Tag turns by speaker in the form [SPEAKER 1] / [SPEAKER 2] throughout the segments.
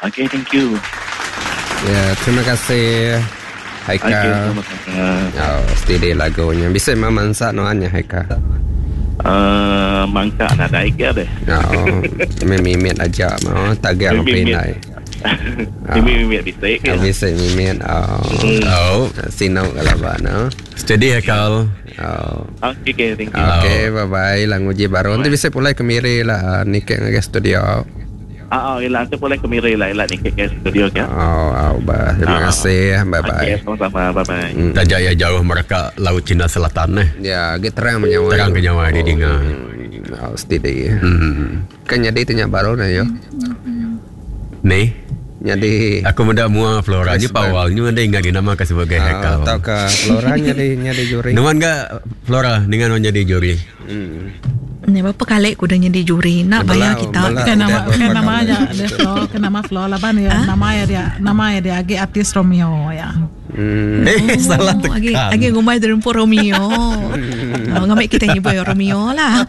[SPEAKER 1] Okay, thank you.
[SPEAKER 2] Ya, terima kasih Haikal.
[SPEAKER 1] Okay, sama-sama.
[SPEAKER 2] Steady lagunya. Bisa mamansa noannya Haikal.
[SPEAKER 1] Mangka nak naik ya deh.
[SPEAKER 2] Mimit aja mau tagay ang pinay.
[SPEAKER 1] Mimit bisik ya.
[SPEAKER 2] Bisa mimit. Sinaw kalaba no.
[SPEAKER 3] Steady Haikal.
[SPEAKER 1] Okay, thank you.
[SPEAKER 2] Okay, bye-bye. Lang uji baron. Nanti bisa pulai kemiri lah. Nikah ke studio.
[SPEAKER 1] Ilan tu boleh kemiri lah. Ilan ni ke studio ya.
[SPEAKER 2] Terima kasih. Bye-bye.
[SPEAKER 1] Okay, sama-sama. Bye-bye.
[SPEAKER 3] Tajaya jauh mereka Laut Cina Selatan
[SPEAKER 2] Ya, kita terang menyawa.
[SPEAKER 3] Terang kenyawa di Dinga.
[SPEAKER 2] Steady. Kan jadi itu nyak baron ya.
[SPEAKER 3] Nih.
[SPEAKER 2] Jadi
[SPEAKER 3] aku mendak mua Flora ni awalnya ada ingat dinamakan sebagai Haikal.
[SPEAKER 2] Tahu ke Flora jadi juri.
[SPEAKER 3] Nuan enggak Flora dengan jadi juri.
[SPEAKER 4] Ni berapa kali aku dah jadi juri nak bayar kita.
[SPEAKER 5] Kan namanya nama Flora ban ya. Nama dia agi artis Romeo ya.
[SPEAKER 3] Salah tekan.
[SPEAKER 4] Agi ngumai dari Romeo. Ngambil kita nyebut Romeo lah.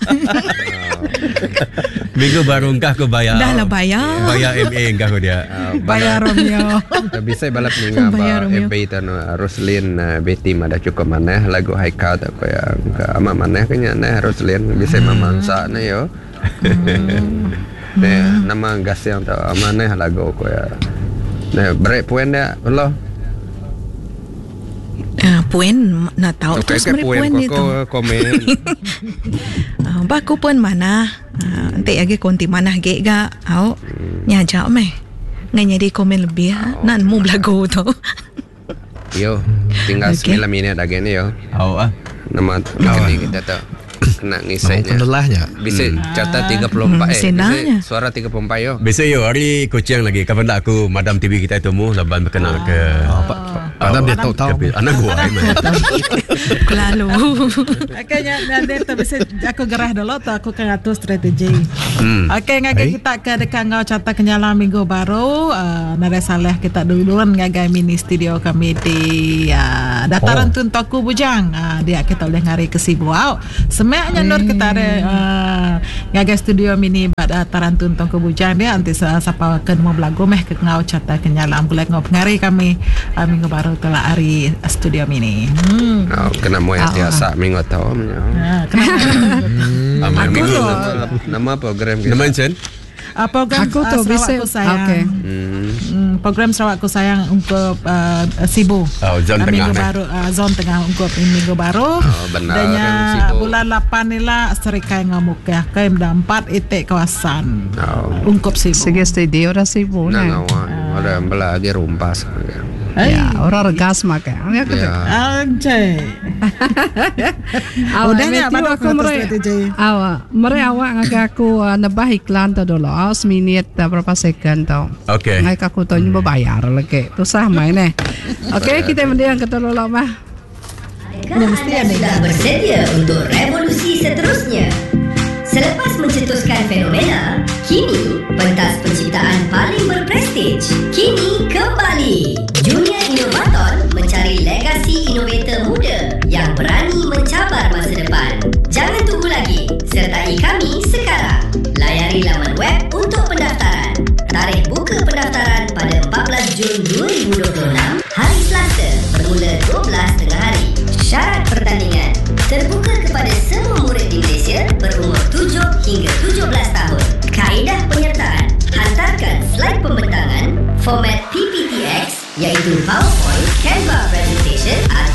[SPEAKER 3] Minggu baru engkau ke bayar.
[SPEAKER 4] Dah lah bayar.
[SPEAKER 3] Bayar MA engkau dia.
[SPEAKER 5] Bayar Romeo.
[SPEAKER 2] Bisa balap ninga ba MB tan Roslin Betty ada cukup maneh lagu Haikal tak koya ama maneh kanya nah Roslin bisa mamansa na yo. Nama gas yang tak maneh lagu koya. Nah break point dia Allah.
[SPEAKER 4] Puan nak tahu tu sebenarnya puan itu.
[SPEAKER 2] Komen.
[SPEAKER 4] Baku puan mana? Nanti lagi konti mana ge ga? Au nyajak meh. Nganya di komen lebih nan mu belagu tu.
[SPEAKER 2] Yo, tinggal 9 minit lagi ni yo. Nama ni kita tak kena ngisainya.
[SPEAKER 3] Penelahnya.
[SPEAKER 2] Bisa catat 34
[SPEAKER 4] senanya.
[SPEAKER 2] Suara 34 yo.
[SPEAKER 3] Bisa yo hari kucing lagi. Kapan tak aku Madam TV kita temu laban berkenal ke
[SPEAKER 2] Madam dia tahu
[SPEAKER 3] anak gua
[SPEAKER 4] Lalu.
[SPEAKER 5] Akhirnya nanti bisa aku gerah dulu tu aku kan atur strategi. Okay, ngagai kita ke dekat ngau catat kenyala minggu baru. Nare saleh kita duluan ngagai mini studio kami di dataran tun Toku Bujang. Dia kita boleh ngari ke Sibuau. Semaknya Nur kita ada ngagai studio mini pada dataran tun Toku Bujang dia anti siapa ke mau belagu meh ke ngau catat kenyala boleh ngau ngari kami minggu baru telah hari studio mini.
[SPEAKER 2] Kena mau biasa minggu tahu. Nama program kita.
[SPEAKER 3] Nama Encen?
[SPEAKER 5] Program
[SPEAKER 6] aku tu
[SPEAKER 5] Sarawak Ku Sayang.
[SPEAKER 6] Okay.
[SPEAKER 5] Program Sarawak Ku Sayang untuk Sibu.
[SPEAKER 3] Zon
[SPEAKER 5] minggu
[SPEAKER 3] tengah
[SPEAKER 5] baru zon tengah untuk minggu baru.
[SPEAKER 2] Benar.
[SPEAKER 5] Dan bulan 8 ni lah serikai ngamuk ya. Kai 4 itik kawasan. Ungkup Sibu.
[SPEAKER 6] Sige studio dah Sibu
[SPEAKER 2] nah. Ada belah lagi rumpas.
[SPEAKER 6] Ya, orang regas makan.
[SPEAKER 5] Anjay.
[SPEAKER 6] Udahnya pada aku mere awak ngagak aku nebah iklan tu dulu. Seminit berapa second tau.
[SPEAKER 3] Okay.
[SPEAKER 6] Ngagak aku tu nyoba bayar lagi. Tu sah main Okay, kita mendiang kata dulu mah.
[SPEAKER 7] Anda sudah bersedia untuk revolusi seterusnya. Selepas mencetuskan fenomena, kini pentas penciptaan paling berprestij kini kembali. Junior Inovator mencari legasi inovator muda yang berani mencabar masa depan. Jangan tunggu lagi, sertai kami sekarang. Layari laman web untuk pendaftaran. Tarikh buka pendaftaran pada 14 Jun 2026, hari Selasa bermula 12 tengah hari. Syarat pertandingan terbuka kepada semua murid di Malaysia berumur 7 hingga 17 tahun. Kaedah penyertaan: hantarkan slide pembentangan format PPTX iaitu PowerPoint, Canva presentation